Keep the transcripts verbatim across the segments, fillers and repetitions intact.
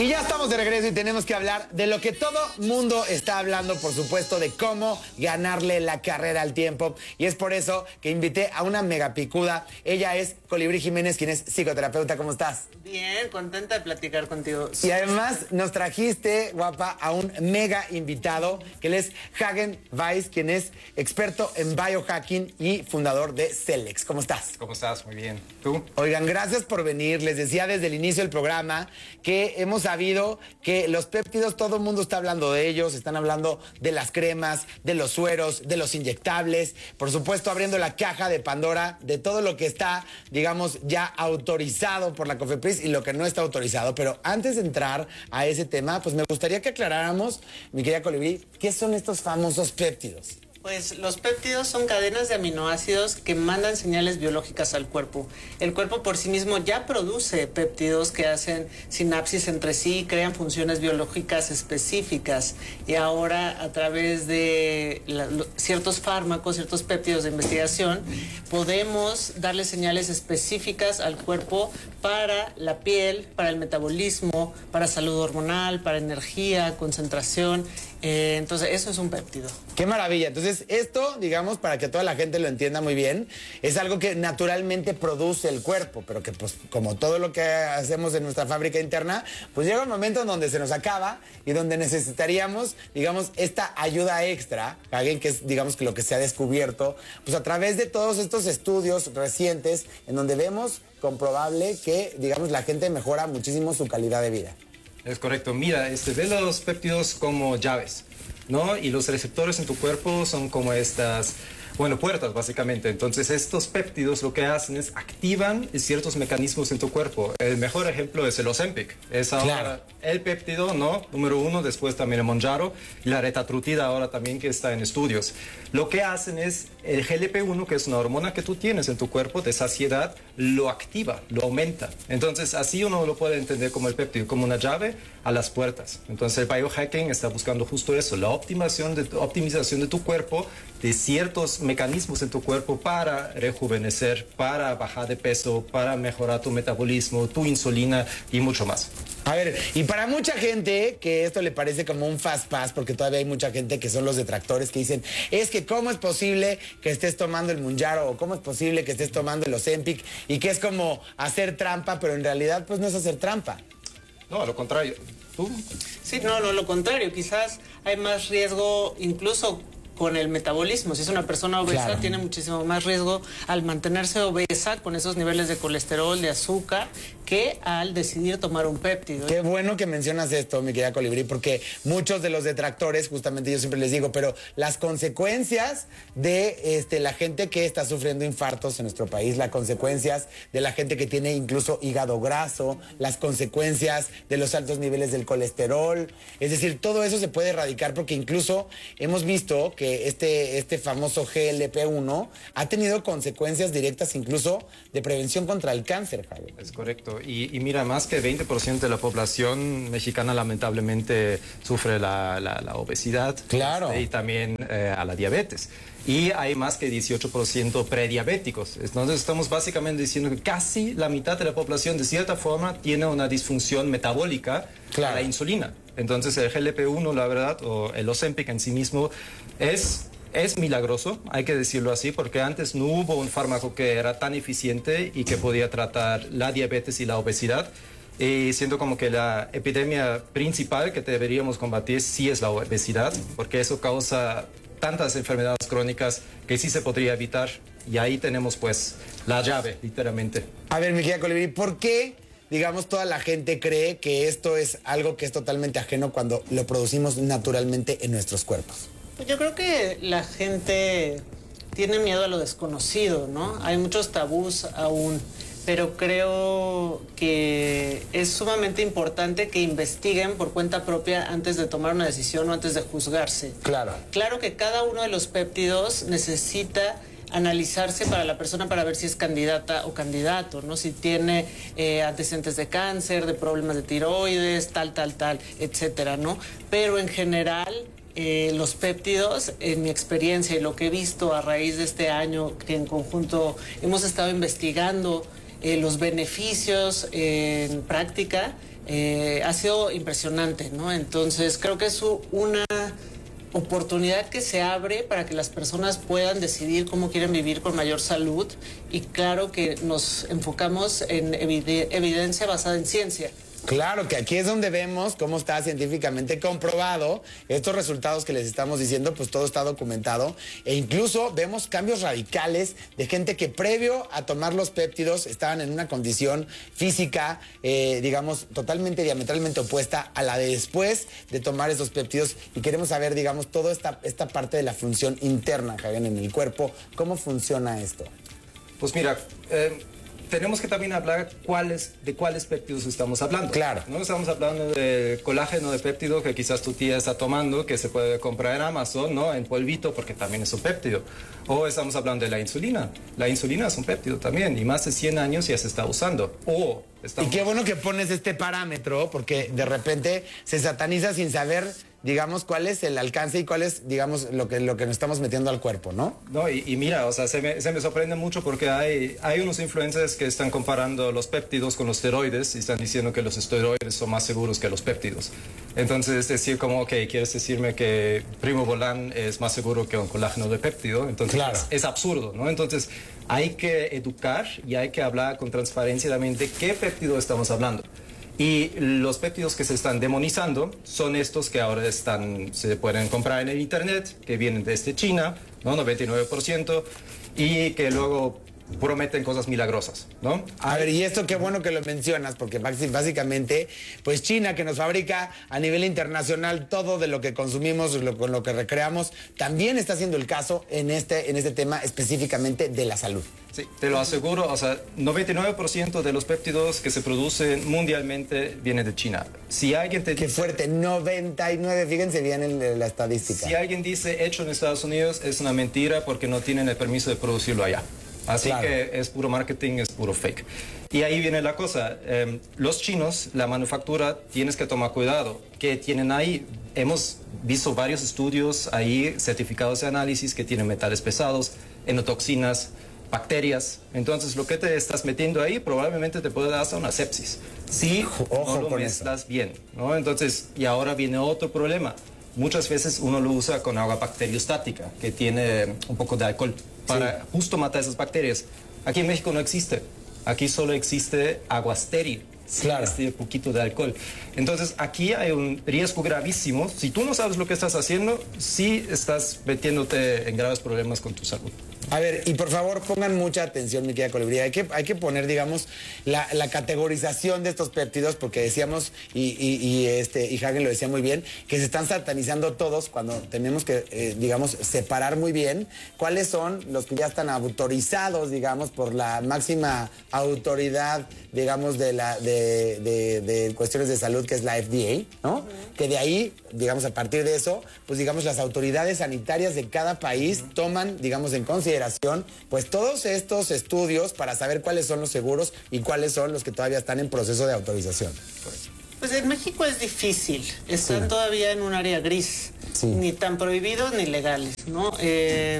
Y ya estamos de regreso y tenemos que hablar de lo que todo mundo está hablando, por supuesto, de cómo ganarle la carrera al tiempo. Y es por eso que invité a una mega picuda. Ella es Colibrí Jiménez, quien es psicoterapeuta. ¿Cómo estás? Bien, contenta de platicar contigo. Y además nos trajiste, guapa, a un mega invitado, que él es Hagen Weiss, quien es experto en biohacking y fundador de Celex. ¿Cómo estás? ¿Cómo estás? Muy bien. ¿Tú? Oigan, gracias por venir. Les decía desde el inicio del programa que hemos sabido que los péptidos, todo el mundo está hablando de ellos, están hablando de las cremas, de los sueros, de los inyectables, por supuesto abriendo la caja de Pandora de todo lo que está, digamos, ya autorizado por la COFEPRIS y lo que no está autorizado. Pero antes de entrar a ese tema, pues me gustaría que aclaráramos, mi querida Colibrí, ¿qué son estos famosos péptidos? Pues los péptidos son cadenas de aminoácidos que mandan señales biológicas al cuerpo. El cuerpo por sí mismo ya produce péptidos que hacen sinapsis entre sí y crean funciones biológicas específicas. Y ahora, a través de la, lo, ciertos fármacos, ciertos péptidos de investigación, podemos darle señales específicas al cuerpo para la piel, para el metabolismo, para salud hormonal, para energía, concentración. Eh, entonces, eso es un péptido. ¡Qué maravilla! Entonces, esto, digamos, para que toda la gente lo entienda muy bien, es algo que naturalmente produce el cuerpo, pero que, pues, como todo lo que hacemos en nuestra fábrica interna, pues llega un momento en donde se nos acaba y donde necesitaríamos, digamos, esta ayuda extra, alguien que es, digamos, que lo que se ha descubierto, pues a través de todos estos estudios recientes, en donde vemos comprobable que, digamos, la gente mejora muchísimo su calidad de vida. Es correcto. Mira, este, ve los péptidos como llaves, ¿no? Y los receptores en tu cuerpo son como estas, bueno, puertas básicamente. Entonces estos péptidos lo que hacen es activan ciertos mecanismos en tu cuerpo. El mejor ejemplo es el Ozempic. Es ahora claro. El péptido, ¿no? Número uno, después también el Mounjaro y la retatrutida ahora también que está en estudios. Lo que hacen es el G L P uno, que es una hormona que tú tienes en tu cuerpo de saciedad, lo activa, lo aumenta. Entonces así uno lo puede entender como el péptido, como una llave a las puertas. Entonces el biohacking está buscando justo eso, la optimización de, optimización de tu cuerpo, de ciertos mecanismos en tu cuerpo para rejuvenecer, para bajar de peso, para mejorar tu metabolismo, tu insulina y mucho más. A ver, y para mucha gente que esto le parece como un fast pass, porque todavía hay mucha gente que son los detractores que dicen, es que cómo es posible que estés tomando el Mounjaro o cómo es posible que estés tomando el Ozempic y que es como hacer trampa, pero en realidad pues no es hacer trampa. No, a lo contrario. ¿Tú? Sí, no, no, lo contrario. Quizás hay más riesgo incluso con el metabolismo. Si es una persona obesa, claro, tiene muchísimo más riesgo al mantenerse obesa con esos niveles de colesterol, de azúcar, que al decidir tomar un péptido. Qué bueno que mencionas esto, mi querida Colibrí, porque muchos de los detractores, justamente yo siempre les digo, pero las consecuencias de este, la gente que está sufriendo infartos en nuestro país, las consecuencias de la gente que tiene incluso hígado graso, las consecuencias de los altos niveles del colesterol, es decir, todo eso se puede erradicar porque incluso hemos visto que este, este famoso G L P uno ha tenido consecuencias directas incluso de prevención contra el cáncer, Javier. Es correcto. Y, y mira, más que veinte por ciento de la población mexicana lamentablemente sufre la, la, la obesidad. Claro. Este, y también eh, a la diabetes. Y hay más que dieciocho por ciento prediabéticos. Entonces estamos básicamente diciendo que casi la mitad de la población de cierta forma tiene una disfunción metabólica, claro, a la insulina. Entonces el G L P uno, la verdad, o el Ozempic en sí mismo es... Es milagroso, hay que decirlo así, porque antes no hubo un fármaco que era tan eficiente y que podía tratar la diabetes y la obesidad. Y siento como que la epidemia principal que deberíamos combatir sí es la obesidad, porque eso causa tantas enfermedades crónicas que sí se podría evitar. Y ahí tenemos pues la llave, literalmente. A ver, mi querida Colibrí, ¿por qué, digamos, toda la gente cree que esto es algo que es totalmente ajeno cuando lo producimos naturalmente en nuestros cuerpos? Pues yo creo que la gente tiene miedo a lo desconocido, ¿no? Hay muchos tabús aún, pero creo que es sumamente importante que investiguen por cuenta propia antes de tomar una decisión o antes de juzgarse. Claro. Claro que cada uno de los péptidos necesita analizarse para la persona para ver si es candidata o candidato, ¿no? Si tiene eh, antecedentes de cáncer, de problemas de tiroides, tal, tal, tal, etcétera, ¿no? Pero en general... Eh, los péptidos, en mi experiencia y lo que he visto a raíz de este año que en conjunto hemos estado investigando eh, los beneficios eh, en práctica, eh, ha sido impresionante, ¿no? Entonces creo que es una oportunidad que se abre para que las personas puedan decidir cómo quieren vivir con mayor salud, y claro que nos enfocamos en evide- evidencia basada en ciencia. Claro, que aquí es donde vemos cómo está científicamente comprobado estos resultados que les estamos diciendo, pues todo está documentado, e incluso vemos cambios radicales de gente que previo a tomar los péptidos estaban en una condición física, eh, digamos, totalmente diametralmente opuesta a la de después de tomar esos péptidos, y queremos saber, digamos, toda esta, esta parte de la función interna, Hagen, en el cuerpo. ¿Cómo funciona esto? Pues mira, eh, tenemos que también hablar cuáles, de cuáles péptidos estamos hablando. Claro. No estamos hablando de colágeno de péptido que quizás tu tía está tomando, que se puede comprar en Amazon, ¿no? En polvito, porque también es un péptido. O estamos hablando de la insulina. La insulina es un péptido también, y más de cien años ya se está usando. O estamos... Y qué bueno que pones este parámetro, porque de repente se sataniza sin saber, digamos, cuál es el alcance y cuál es, digamos, lo que, lo que nos estamos metiendo al cuerpo, ¿no? No, y, y mira, o sea, se me, se me sorprende mucho porque hay, hay unos influencers que están comparando los péptidos con los esteroides y están diciendo que los esteroides son más seguros que los péptidos. Entonces, es decir, como, ok, ¿quieres decirme que Primo Volán es más seguro que un colágeno de péptido? Entonces, claro. es, es absurdo, ¿no? Entonces, hay que educar y hay que hablar con transparencia también de qué péptido estamos hablando. Y los péptidos que se están demonizando son estos que ahora están, se pueden comprar en el internet, que vienen desde China, ¿no? noventa y nueve por ciento, y que luego prometen cosas milagrosas, ¿no? A ver, y esto qué bueno que lo mencionas, porque básicamente, pues China, que nos fabrica a nivel internacional todo de lo que consumimos, lo, con lo que recreamos, también está haciendo el caso en este, en este tema específicamente de la salud. Sí, te lo aseguro, o sea, noventa y nueve por ciento de los péptidos que se producen mundialmente vienen de China. Si alguien te Qué dice... fuerte, noventa y nueve, fíjense bien en la estadística. Si alguien dice hecho en Estados Unidos, es una mentira porque no tienen el permiso de producirlo allá. Así claro. que es puro marketing, es puro fake. Y ahí viene la cosa. Eh, los chinos, la manufactura, tienes que tomar cuidado. ¿Qué tienen ahí? Hemos visto varios estudios ahí, certificados de análisis, que tienen metales pesados, endotoxinas, bacterias. Entonces, lo que te estás metiendo ahí probablemente te puede dar hasta una sepsis. Si Ojo no lo mezclas bien, ¿no? Entonces, y ahora viene otro problema. Muchas veces uno lo usa con agua bacteriostática, que tiene un poco de alcohol, para sí. justo matar esas bacterias. Aquí en México no existe. Aquí solo existe agua estéril, claro. este poquito de alcohol. Entonces, aquí hay un riesgo gravísimo. Si tú no sabes lo que estás haciendo, sí estás metiéndote en graves problemas con tu salud. A ver, y por favor pongan mucha atención, mi querida Colibrí. Hay que, hay que poner, digamos, la, la categorización de estos péptidos, porque decíamos, y, y, y, este, y Hagen lo decía muy bien, que se están satanizando todos cuando tenemos que, eh, digamos, separar muy bien cuáles son los que ya están autorizados, digamos, por la máxima autoridad, digamos, de, la, de, de, de cuestiones de salud, que es la F D A, ¿no? Uh-huh. Que de ahí, digamos, a partir de eso, pues, digamos, las autoridades sanitarias de cada país uh-huh. toman, digamos, en consideración pues todos estos estudios para saber cuáles son los seguros y cuáles son los que todavía están en proceso de autorización. Pues en México es difícil, están sí. todavía en un área gris, sí. ni tan prohibidos ni legales, ¿no? Eh,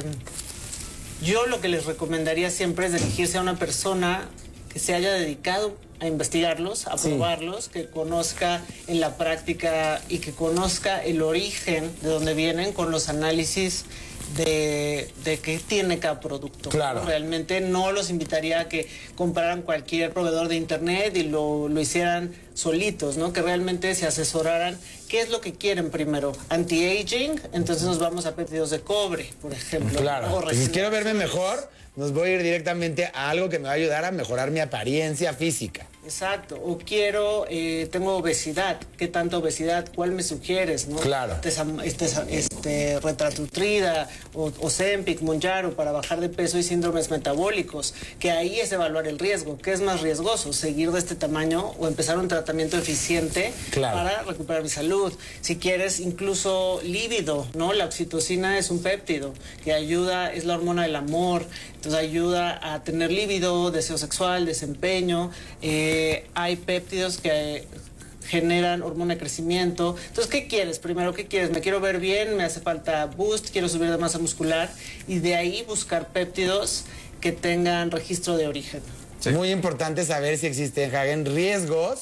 yo lo que les recomendaría siempre es dirigirse a una persona que se haya dedicado a investigarlos, a probarlos, sí. que conozca en la práctica y que conozca el origen de dónde vienen con los análisis de, de qué tiene cada producto. Claro. ¿no? Realmente no los invitaría a que compraran cualquier proveedor de internet y lo, lo hicieran solitos, ¿no? Que realmente se asesoraran qué es lo que quieren primero. Anti-aging, entonces nos vamos a péptidos de cobre, por ejemplo. Claro. Pues si quiero verme mejor, nos voy a ir directamente a algo que me va a ayudar a mejorar mi apariencia física. Exacto. O quiero, eh, tengo obesidad. ¿Qué tanta obesidad? ¿Cuál me sugieres? ¿no? Claro. Este, este, Retratutrida o Ozempic, Mounjaro para bajar de peso y síndromes metabólicos. Que ahí es evaluar el riesgo. ¿Qué es más riesgoso? ¿Seguir de este tamaño o empezar un tratamiento eficiente claro. para recuperar mi salud? Si quieres, incluso líbido, ¿no? La oxitocina es un péptido que ayuda, es la hormona del amor. Entonces ayuda a tener líbido, deseo sexual, desempeño. Eh, hay péptidos que generan hormona de crecimiento. Entonces, ¿qué quieres? Primero, ¿qué quieres? Me quiero ver bien, me hace falta boost, quiero subir de masa muscular. Y de ahí buscar péptidos que tengan registro de origen. Sí. Muy importante saber si existen, Hagen, riesgos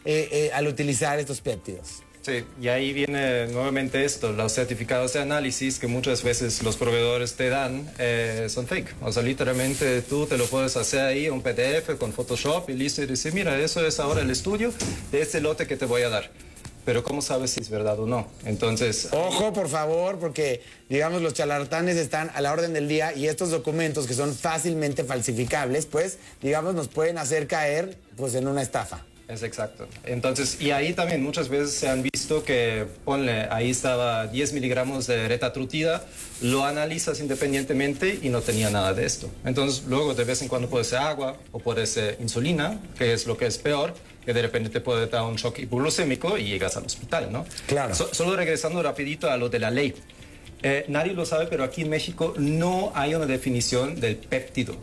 eh, eh, al utilizar estos péptidos. Sí, y ahí viene nuevamente esto, los certificados de análisis que muchas veces los proveedores te dan eh, son fake. O sea, literalmente tú te lo puedes hacer ahí, un P D F con Photoshop y listo, y decir, mira, eso es ahora el estudio de este lote que te voy a dar. Pero ¿cómo sabes si es verdad o no? Entonces... Ojo, por favor, porque, digamos, los charlatanes están a la orden del día y estos documentos que son fácilmente falsificables, pues, digamos, nos pueden hacer caer, pues, en una estafa. Es exacto. Entonces, y ahí también muchas veces se han visto que, ponle, ahí estaba diez miligramos de retatrutida, lo analizas independientemente y no tenía nada de esto. Entonces, luego de vez en cuando puede ser agua o puede ser insulina, que es lo que es peor, que de repente puede dar un shock hipoglucémico y llegas al hospital, ¿no? Claro. So, solo regresando rapidito a lo de la ley. Eh, nadie lo sabe, pero aquí en México no hay una definición del péptido.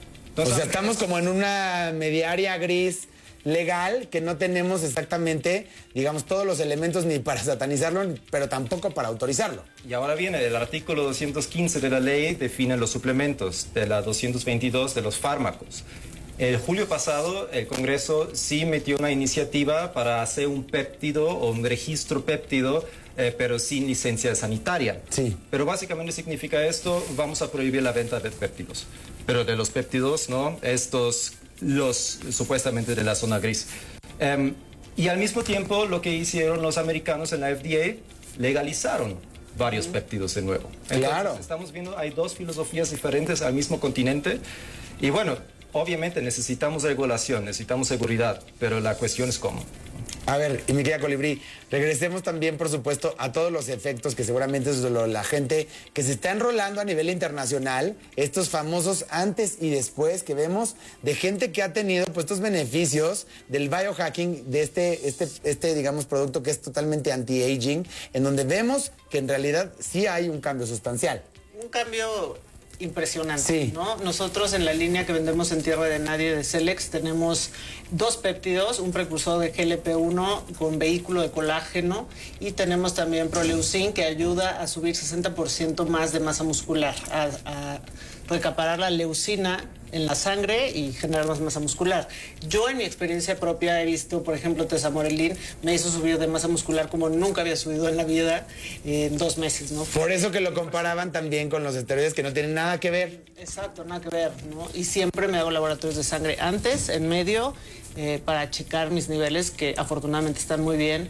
O sea, estamos como en una mediaria gris legal que no tenemos exactamente, digamos, todos los elementos ni para satanizarlo, pero tampoco para autorizarlo. Y ahora viene, el artículo doscientos quince de la ley define los suplementos, de la doscientos veintidós de los fármacos. El julio pasado el Congreso sí metió una iniciativa para hacer un péptido o un registro péptido, eh, pero sin licencia sanitaria. Sí. Pero básicamente significa esto, vamos a prohibir la venta de péptidos. Pero de los péptidos, ¿no? Estos, los supuestamente de la zona gris. Um, y al mismo tiempo lo que hicieron los americanos en la F D A, legalizaron varios mm. péptidos de nuevo. Entonces, claro. Estamos viendo, hay dos filosofías diferentes al mismo continente. Y bueno, obviamente necesitamos regulación, necesitamos seguridad, pero la cuestión es cómo. A ver, y mi querida Colibrí, regresemos también, por supuesto, a todos los efectos que seguramente es lo, la gente que se está enrolando a nivel internacional, estos famosos antes y después que vemos de gente que ha tenido pues estos beneficios del biohacking, de este, este, este, digamos, producto que es totalmente anti-aging, en donde vemos que en realidad sí hay un cambio sustancial. Un cambio impresionante, sí. ¿no? Nosotros en la línea que vendemos en Tierra de Nadie de Celex tenemos dos péptidos, un precursor de G L P uno con vehículo de colágeno y tenemos también Proleucin que ayuda a subir sesenta por ciento más de masa muscular, a, a recaparar la leucina en la sangre y generar más masa muscular. Yo en mi experiencia propia he visto, por ejemplo, tesamorelin me hizo subir de masa muscular como nunca había subido en la vida en dos meses, ¿no? Por eso que lo comparaban también con los esteroides que no tienen nada que ver. Exacto, nada que ver, ¿no? Y siempre me hago laboratorios de sangre antes, en medio, eh, para checar mis niveles, que afortunadamente están muy bien.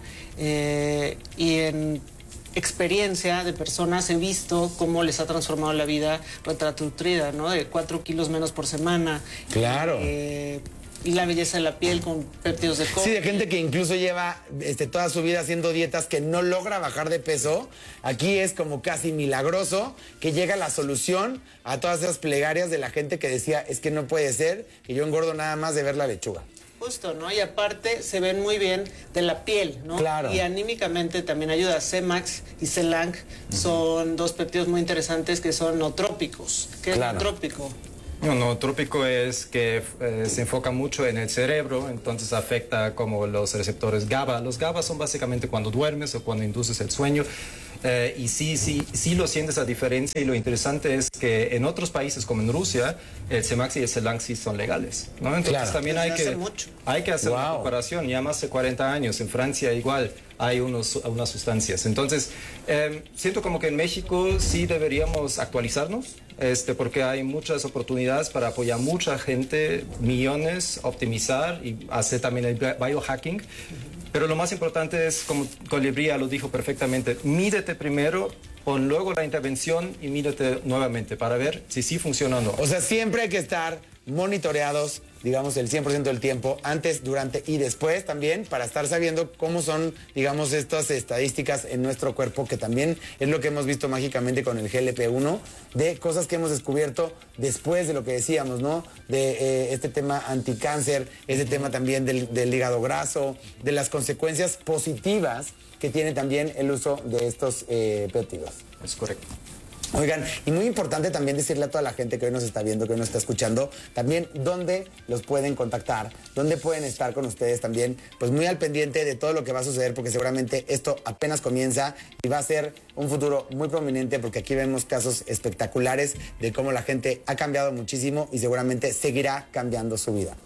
Eh, y en experiencia de personas he visto cómo les ha transformado la vida retatrutida, ¿no? De cuatro kilos menos por semana. Claro. Eh, y la belleza de la piel con péptidos de cobre. Sí, de gente que incluso lleva este, toda su vida haciendo dietas que no logra bajar de peso. Aquí es como casi milagroso que llega la solución a todas esas plegarias de la gente que decía, es que no puede ser que yo engordo nada más de ver la lechuga. Justo, ¿no? Y aparte se ven muy bien de la piel, ¿no? Claro. Y anímicamente también ayuda. C-Max y C-Lang uh-huh. son dos péptidos muy interesantes que son nootrópicos. ¿Qué claro. es nootrópico? No, nootrópico es que eh, se enfoca mucho en el cerebro, entonces afecta como los receptores GABA. Los GABA son básicamente cuando duermes o cuando induces el sueño. Eh, y sí, sí, sí lo sientes a diferencia y lo interesante es que en otros países como en Rusia, el C-Max y el C-Lang sí son legales, ¿no? Entonces claro. también hay que, hay que hacer wow. una comparación, ya más de cuarenta años, en Francia igual hay unos, unas sustancias. Entonces, eh, siento como que en México sí deberíamos actualizarnos, este, porque hay muchas oportunidades para apoyar a mucha gente, millones, optimizar y hacer también el biohacking. Pero lo más importante es, como Colibrí lo dijo perfectamente, mídete primero, pon luego la intervención y mídete nuevamente para ver si sí funciona o no. O sea, siempre hay que estar monitoreados, digamos, el cien por ciento del tiempo, antes, durante y después también, para estar sabiendo cómo son, digamos, estas estadísticas en nuestro cuerpo, que también es lo que hemos visto mágicamente con el G L P uno, de cosas que hemos descubierto después de lo que decíamos, ¿no? De eh, este tema anticáncer, ese tema también del, del hígado graso, de las consecuencias positivas que tiene también el uso de estos eh, péptidos. Es correcto. Oigan, y muy importante también decirle a toda la gente que hoy nos está viendo, que hoy nos está escuchando, también dónde los pueden contactar, dónde pueden estar con ustedes también, pues muy al pendiente de todo lo que va a suceder, porque seguramente esto apenas comienza y va a ser un futuro muy prominente, porque aquí vemos casos espectaculares de cómo la gente ha cambiado muchísimo y seguramente seguirá cambiando su vida.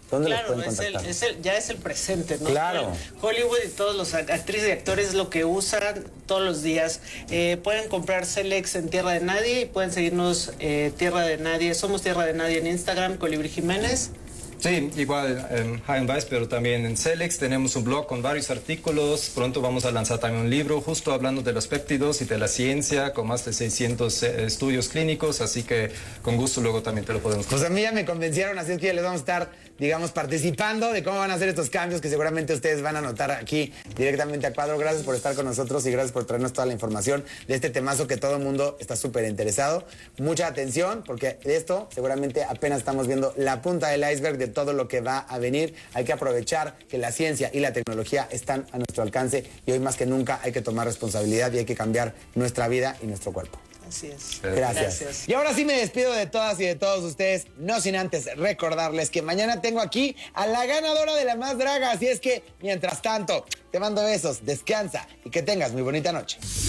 ¿Dónde Claro, los pueden es el, contactar? es el, ya es el presente, ¿no? Claro. Hollywood y todos los actrices y actores lo que usan todos los días. Eh, pueden comprar Celex en Tierra de Nadie y pueden seguirnos eh, Tierra de Nadie. Somos Tierra de Nadie en Instagram, Colibrí Jiménez. Sí, igual en High Vice, pero también en Celex tenemos un blog con varios artículos. Pronto vamos a lanzar también un libro justo hablando de los péptidos y de la ciencia con más de seiscientos eh, estudios clínicos, así que con gusto luego también te lo podemos Pues a mí ya me convencieron, así es que ya les vamos a estar, digamos, participando de cómo van a hacer estos cambios que seguramente ustedes van a notar aquí directamente a cuadro. Gracias por estar con nosotros y gracias por traernos toda la información de este temazo que todo el mundo está súper interesado. Mucha atención porque de esto seguramente apenas estamos viendo la punta del iceberg de todo lo que va a venir. Hay que aprovechar que la ciencia y la tecnología están a nuestro alcance y hoy más que nunca hay que tomar responsabilidad y hay que cambiar nuestra vida y nuestro cuerpo. Así es. Gracias. Gracias. Y ahora sí me despido de todas y de todos ustedes, no sin antes recordarles que mañana tengo aquí a la ganadora de la Más Draga. Así es que, mientras tanto, te mando besos, descansa y que tengas muy bonita noche.